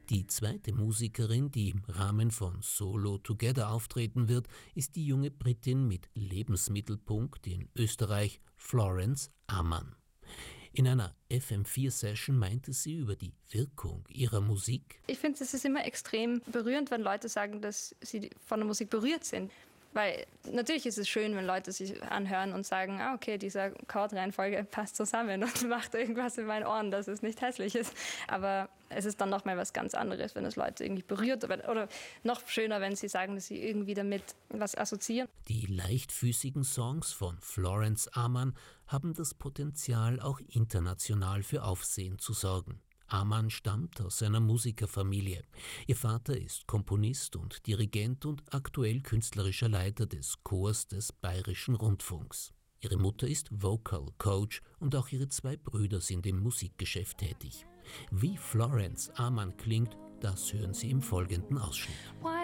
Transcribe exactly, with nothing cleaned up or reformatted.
Die zweite Musikerin, die im Rahmen von Solo Together auftreten wird, ist die junge Britin mit Lebensmittelpunkt in Österreich, Florence Amann. In einer F M vier Session meinte sie über die Wirkung ihrer Musik: Ich finde, es ist immer extrem berührend, wenn Leute sagen, dass sie von der Musik berührt sind. Weil natürlich ist es schön, wenn Leute sich anhören und sagen, ah, okay, diese Akkordreihenfolge passt zusammen und macht irgendwas in meinen Ohren, dass es nicht hässlich ist. Aber es ist dann nochmal was ganz anderes, wenn es Leute irgendwie berührt. Oder noch schöner, wenn sie sagen, dass sie irgendwie damit was assoziieren. Die leichtfüßigen Songs von Florence Amann haben das Potenzial, auch international für Aufsehen zu sorgen. Amann stammt aus einer Musikerfamilie. Ihr Vater ist Komponist und Dirigent und aktuell künstlerischer Leiter des Chors des Bayerischen Rundfunks. Ihre Mutter ist Vocal Coach und auch ihre zwei Brüder sind im Musikgeschäft tätig. Wie Florence Amann klingt, das hören Sie im folgenden Ausschnitt.